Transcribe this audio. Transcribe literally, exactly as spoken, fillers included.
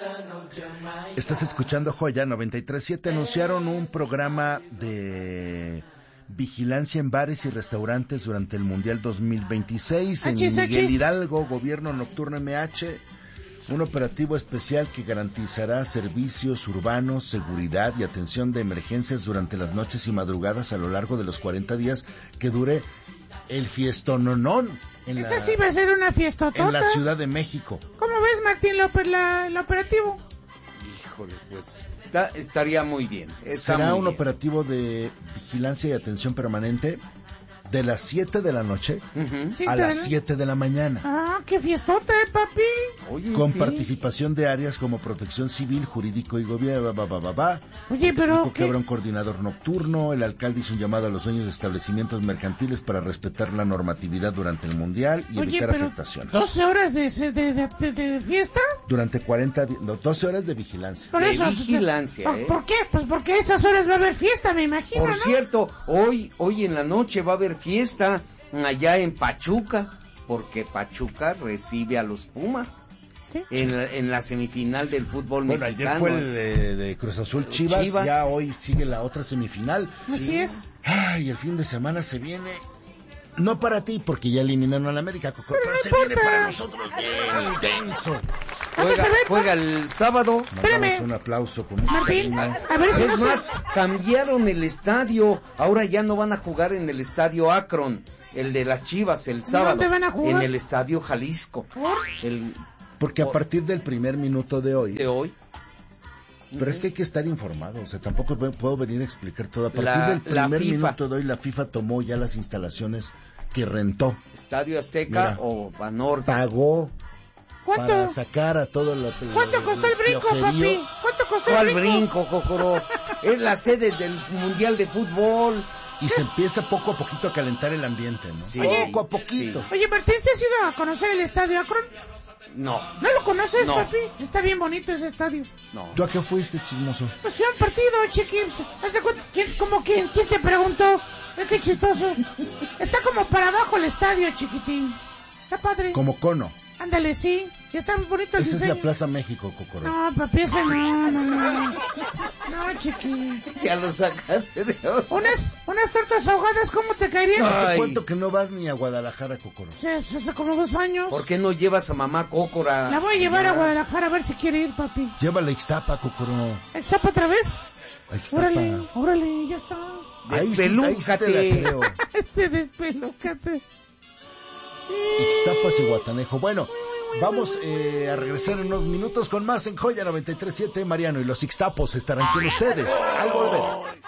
Estás escuchando Joya noventa y tres punto siete. Anunciaron un programa de vigilancia en bares y restaurantes durante el Mundial dos mil veintiséis. En Achis, Miguel achis. Hidalgo, Gobierno Nocturno M H, un operativo especial que garantizará servicios urbanos, seguridad y atención de emergencias durante las noches y madrugadas a lo largo de los cuarenta días que dure el fiestononón en Esa la, sí va a ser una fiestotota. en la Ciudad de México. ¿Cómo ves, Martín López, la, el operativo? Híjole, pues está, estaría muy bien. Está Será muy un bien. operativo de vigilancia y atención permanente de las siete de la noche Ujú. Sí, a te- las siete de la mañana, Ah, qué fiestota, eh, papi. Oye, con sí. participación de áreas como protección civil, jurídico y gobierno. Va, va, va, va. Oye, pero Dijo que ¿qué? habrá un coordinador nocturno. El alcalde hizo un llamado a los dueños de establecimientos mercantiles para respetar la normatividad durante el mundial y Oye, evitar pero afectaciones. ¿doce horas de, de, de, de- de fiesta? Durante cuarenta, di- no, doce horas de vigilancia. Por De eso. vigilancia, ¿por, ¿eh? ¿Por qué? Pues porque a esas horas va a haber fiesta, me imagino, Por ¿no? cierto, hoy, hoy en la noche va a haber fiesta allá en Pachuca, porque Pachuca recibe a los Pumas ¿Sí? en la, en la semifinal del fútbol Bueno, ayer mexicano. fue el de, de Cruz Azul Chivas, Chivas. ya hoy sigue la otra semifinal. Así es. Ay, el fin de semana se viene, no para ti, porque ya eliminaron a la América, Coco, pero, no se importa. viene para nosotros bien intenso. Vamos Juega, a ver, juega el sábado. Mandamos Espérame. un aplauso con mucho Martín, cariño. a ver si Es no se- más, cambiaron el estadio. Ahora ya no van a jugar en el estadio Akron, el de las Chivas, el sábado. ¿Dónde van a jugar? En el estadio Jalisco. ¿Por? El Porque a partir del primer minuto de hoy, de hoy. pero es que hay que estar informado, o sea, tampoco puedo- puedo venir a explicar todo. A partir La- del la primer FIFA. minuto de hoy, la FIFA tomó ya las instalaciones que rentó, Estadio Azteca Mira. o Banorte. pagó para ¿Cuánto? sacar a todo lo ¿Cuánto costó el brinco, piojerío. papi? ¿Cuánto costó el ¿Cuál brinco? brinco, Cocoro? Es la sede del Mundial de Fútbol. Y se empieza poco a poquito a calentar el ambiente, ¿no? Sí. Poco a poquito. Sí. Oye, Martín, ¿se has ido a conocer el estadio Akron? No, ¿No lo conoces, No. papi? Está bien bonito ese estadio. no. ¿Tú a qué fuiste, chismoso? Pues fui a un partido, chiquis. ¿Hace cuánto? ¿Quién, como quién? ¿Quién te preguntó? Es que chistoso. Está como para abajo el estadio, chiquitín. Está padre. Como cono. Ándale, sí. Y está muy bonito el Esa es diseño. la Plaza México, Cocoro. No, papi, ese no, no, no. No, chiqui. Ya lo sacaste de Unas, unas tortas ahogadas, ¿cómo te caerían? Ah. ¿Hace Ay. cuánto que no vas ni a Guadalajara, Cocoro? Sí, hace como dos años. ¿Por qué no llevas a mamá Cócora? La voy a llevar a Guadalajara a ver si quiere ir, papi. Llévala a Ixtapa, Cocoro. ¿Exapa otra vez? A Ixtapa. Órale, órale, ya está. Ahí sí- ahí sí te la Despelúcate. creo. Este despelócate. Ixtapas y Guatanejo. Bueno, vamos eh, a regresar en unos minutos con más en Joya noventa y tres punto siete. Mariano y los Ixtapos estarán con ustedes al volver.